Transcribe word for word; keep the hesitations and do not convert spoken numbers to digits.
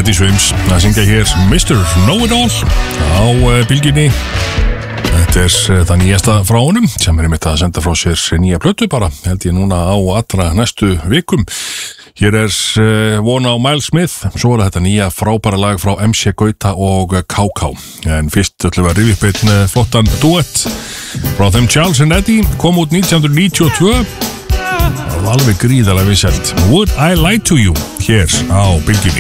Teddy Swims að syngja hér mister Know-It-All á uh, bylgjunni. Þetta er uh, það nýjasta frá honum sem er einmitt að senda frá sér nýja plötu bara, held ég núna á allra næstu vikum. Hér er uh, vona á Miles Smith, svo er þetta nýja frábæra lag frá M C Gauta og K K. En fyrst ætlum við að rifja upp einn uh, flottan duett frá þeim. Charles and Eddie kom út nítján hundruð níutíu og tvö. Það var alveg gríðarlega vinsælt. Would I Lie to You hér á bylgjunni.